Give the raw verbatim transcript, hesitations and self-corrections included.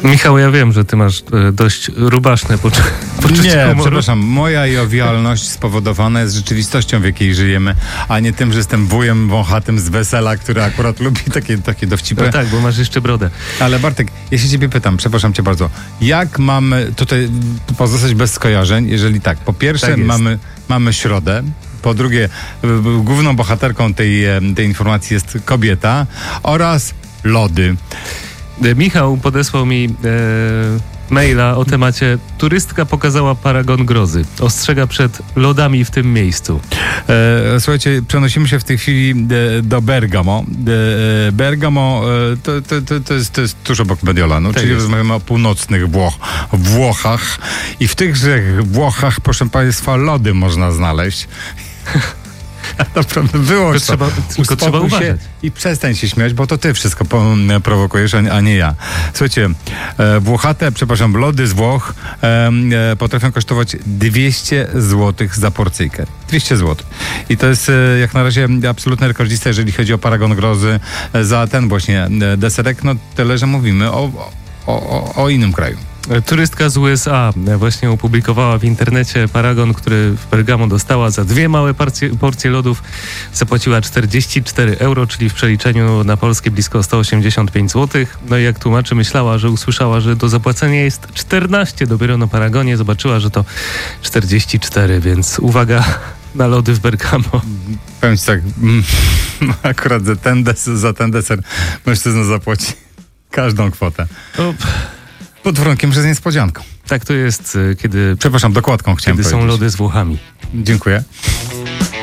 Michał, ja wiem, że ty masz e, dość rubaszne poczu- poczucie Nie, humoru. przepraszam, moja jowialność spowodowana jest rzeczywistością, w jakiej żyjemy, a nie tym, że jestem wujem wąchatym z wesela, który akurat lubi takie, takie dowcipy. No tak, bo masz jeszcze brodę. Ale Bartek, ja się ciebie pytam, przepraszam cię bardzo, jak mamy tutaj pozostać bez skojarzeń, jeżeli tak, po pierwsze Tak jest. mamy, mamy środę, po drugie y, y, główną bohaterką tej, e, tej informacji jest kobieta oraz lody. E, Michał podesłał mi e, maila o temacie turystka pokazała paragon grozy. Ostrzega przed lodami w tym miejscu. E, słuchajcie, przenosimy się w tej chwili e, do Bergamo. E, Bergamo e, to, to, to, to, jest, to jest tuż obok Mediolanu, Tak czyli jest. rozmawiamy o północnych Włoch, Włochach. I w tychże Włochach, proszę państwa, lody można znaleźć. Naprawdę było Tylko trzeba- tylko trzeba się uważać. i przestań się śmiać, bo to ty wszystko po, prowokujesz, a, a nie ja. Słuchajcie, e, włochate, przepraszam, lody z Włoch e, e, potrafią kosztować dwieście złotych za porcyjkę. dwieście złotych. I to jest e, jak na razie absolutny rekordzista, jeżeli chodzi o paragon grozy e, za ten właśnie e, deserek. No tyle, że mówimy o, o, o, o innym kraju. E, Turystka z U S A właśnie opublikowała w internecie paragon, który w Bergamo dostała za dwie małe porcje, porcje lodów. Zapłaciła czterdzieści cztery euro, czyli w przeliczeniu na polskie blisko sto osiemdziesiąt pięć złotych. No i jak tłumaczy, myślała, że usłyszała, że do zapłacenia jest czternaście dopiero na paragonie. Zobaczyła, że to czterdzieści cztery, więc uwaga na lody w Bergamo. Powiem ci tak, mm, akurat za ten, des- za ten deser mężczyzna zapłaci każdą kwotę. No, Pod warunkiem, że z niespodzianką. tak to jest, e, kiedy, Przepraszam, dokładką chciałem kiedy są powiedzieć. lody z Włochami. Dziękuję.